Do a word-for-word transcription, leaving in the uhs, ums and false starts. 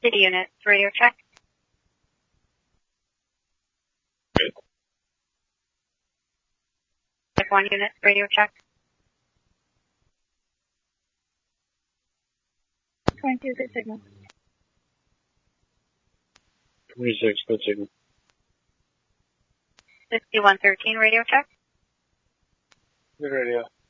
City unit, radio check. Good. Check one unit, radio check. twenty-two, good signal. twenty-six, good signal. sixty-one thirteen, radio check. Good radio.